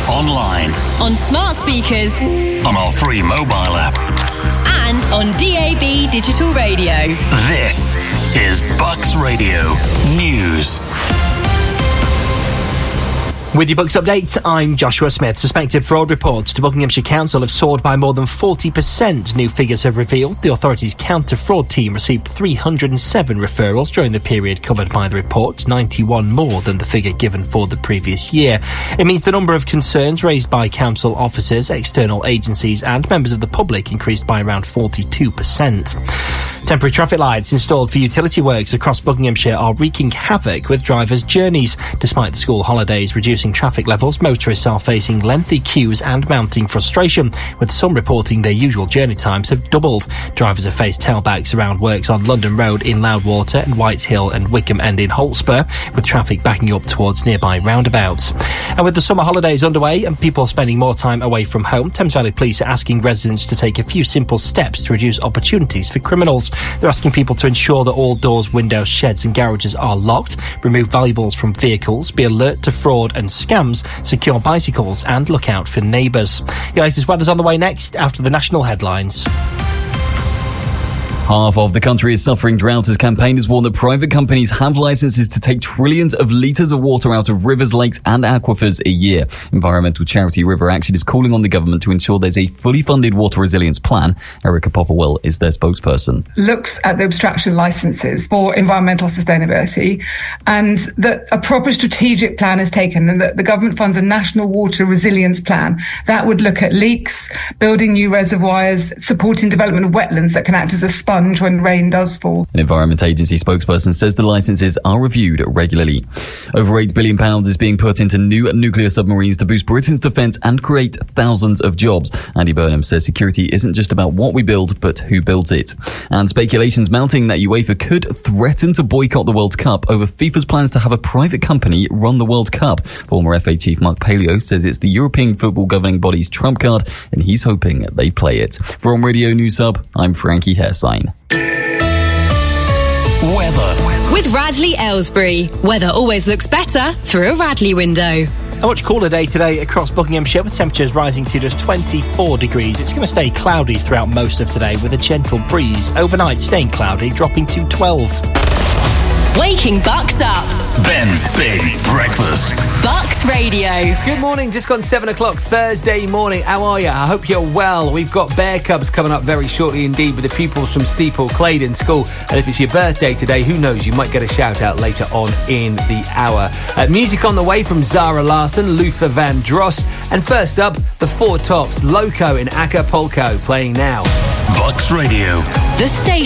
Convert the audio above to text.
online, on smart speakers, on our free mobile app, and on DAB digital radio. This is Bucks Radio News. With your Bucks update, I'm Joshua Smith. Suspected fraud reports to Buckinghamshire Council have soared by more than 40%. New figures have revealed the authorities' counter-fraud team received 307 referrals during the period covered by the report, 91 more than the figure given for the previous year. It means the number of concerns raised by council officers, external agencies and members of the public increased by around 42%. Temporary traffic lights installed for utility works across Buckinghamshire are wreaking havoc with drivers' journeys. Despite the school holidays reducing traffic levels, motorists are facing lengthy queues and mounting frustration, with some reporting their usual journey times have doubled. Drivers have faced tailbacks around works on London Road in Loudwater and White Hill and Wickham End in Hotspur, with traffic backing up towards nearby roundabouts. And with the summer holidays underway and people spending more time away from home, Thames Valley Police are asking residents to take a few simple steps to reduce opportunities for criminals. They're asking people to ensure that all doors, windows, sheds and garages are locked, remove valuables from vehicles, be alert to fraud and scams, secure bicycles and look out for neighbours. Your latest weather's on the way next after the national headlines. Half of the country is suffering drought as campaigners warn that private companies have licences to take trillions of litres of water out of rivers, lakes and aquifers a year. Environmental charity River Action is calling on the government to ensure there's a fully funded water resilience plan. Erica Popperwell is their spokesperson. Looks at the abstraction licences for environmental sustainability and that a proper strategic plan is taken and that the government funds a national water resilience plan that would look at leaks, building new reservoirs, supporting development of wetlands that can act as a sponge when rain does fall. An Environment Agency spokesperson says the licences are reviewed regularly. Over £8 billion is being put into new nuclear submarines to boost Britain's defence and create thousands of jobs. Andy Burnham says security isn't just about what we build, but who builds it. And speculations mounting that UEFA could threaten to boycott the World Cup over FIFA's plans to have a private company run the World Cup. Former FA chief Mark Paleo says it's the European football governing body's trump card, and he's hoping they play it. From Radio News Hub, I'm Frankie Hairsign. Weather. With Radley Aylesbury. Weather always looks better through a Radley window. A much cooler day today across Buckinghamshire, with temperatures rising to just 24 degrees. It's going to stay cloudy throughout most of today with a gentle breeze. Overnight staying cloudy, dropping to 12. Waking Bucks up. Ben's Big Breakfast. Bucks Radio. Good morning, just gone 7 o'clock Thursday morning. How are you? I hope you're well. We've got Bear Cubs coming up very shortly indeed with the pupils from Steeple Claydon School. And if it's your birthday today, who knows, you might get a shout out later on in the hour. Music on the way from Zara Larsson, Luther Vandross. And first up, the Four Tops, Loco in Acapulco, playing now. Bucks Radio. The station.